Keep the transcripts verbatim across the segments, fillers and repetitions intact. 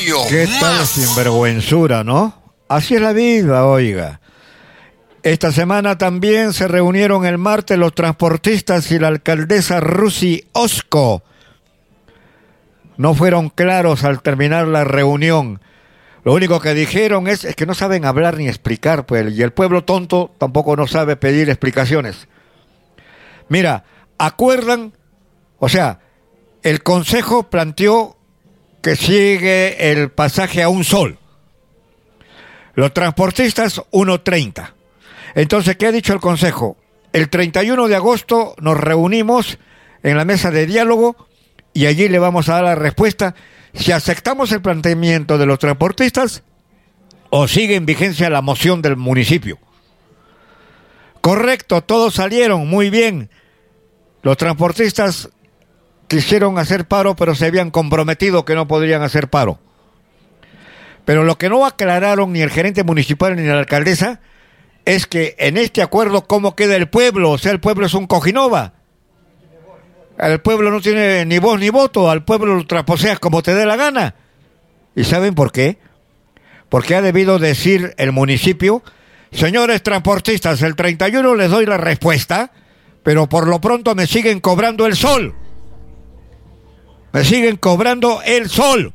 Radio ¿Qué tal Más. sinvergüenzura, no? Así es la vida, oiga. Esta semana también se reunieron el martes los transportistas y la alcaldesa Rusi Osco. No fueron claros al terminar la reunión. Lo único que dijeron es, es que no saben hablar ni explicar, pues, y el pueblo tonto tampoco no sabe pedir explicaciones. Mira, acuerdan, o sea, el Consejo planteó que sigue el pasaje a un sol. Los transportistas, uno treinta. Entonces, ¿qué ha dicho el Consejo? El treinta y uno de agosto nos reunimos en la mesa de diálogo y allí le vamos a dar la respuesta si aceptamos el planteamiento de los transportistas o sigue en vigencia la moción del municipio. Correcto, todos salieron muy bien. Los transportistas quisieron hacer paro, pero se habían comprometido que no podrían hacer paro. Pero lo que no aclararon ni el gerente municipal ni la alcaldesa es que en este acuerdo cómo queda el pueblo. O sea, el pueblo es un cojinova. El pueblo no tiene ni voz ni voto. Al pueblo lo trasposeas como te dé la gana. ¿Y saben por qué? Porque ha debido decir el municipio: señores transportistas, el treinta y uno les doy la respuesta, pero por lo pronto me siguen cobrando el sol. Me siguen cobrando el sol.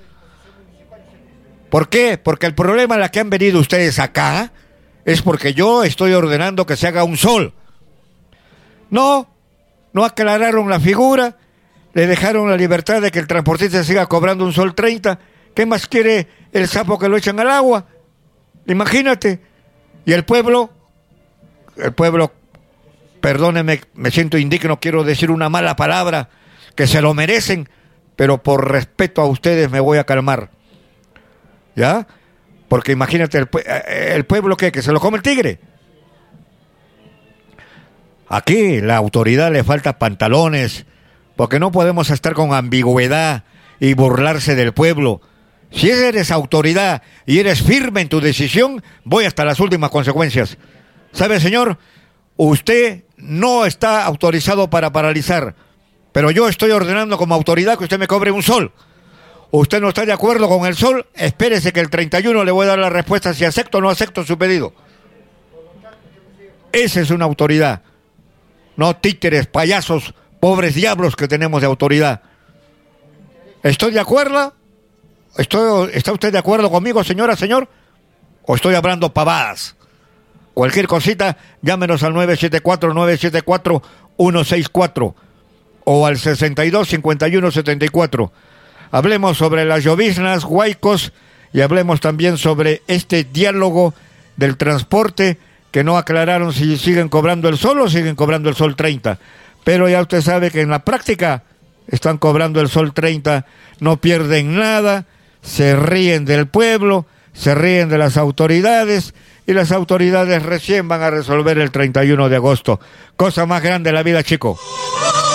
¿Por qué? Porque el problema en el que han venido ustedes acá es porque yo estoy ordenando que se haga un sol. No, no aclararon la figura, le dejaron la libertad de que el transportista siga cobrando un sol treinta. ¿Qué más quiere el sapo que lo echan al agua? Imagínate. Y el pueblo, el pueblo, perdónenme, me siento indigno, quiero decir una mala palabra, que se lo merecen, pero por respeto a ustedes me voy a calmar. ¿Ya? Porque imagínate, el, el pueblo ¿qué? Que se lo come el tigre. Aquí la autoridad le falta pantalones, porque no podemos estar con ambigüedad y burlarse del pueblo. Si eres autoridad y eres firme en tu decisión, voy hasta las últimas consecuencias. ¿Sabe, señor? Usted no está autorizado para paralizar, pero yo estoy ordenando como autoridad que usted me cobre un sol. ¿Usted no está de acuerdo con el sol? Espérese que el treinta y uno le voy a dar la respuesta si acepto o no acepto su pedido. Esa es una autoridad. No títeres, payasos, pobres diablos que tenemos de autoridad. ¿Estoy de acuerdo? ¿Estoy, ¿Está usted de acuerdo conmigo, señora, señor? ¿O estoy hablando pavadas? Cualquier cosita, llámenos al nueve siete cuatro, nueve siete cuatro, uno seis cuatro o al sesenta y dos, cincuenta y uno, setenta y cuatro. Hablemos sobre las lloviznas, huaicos, y hablemos también sobre este diálogo del transporte que no aclararon si siguen cobrando el sol o siguen cobrando el sol treinta. Pero ya usted sabe que en la práctica están cobrando el sol treinta, no pierden nada, se ríen del pueblo, se ríen de las autoridades, y las autoridades recién van a resolver el treinta y uno de agosto. Cosa más grande de la vida, chico.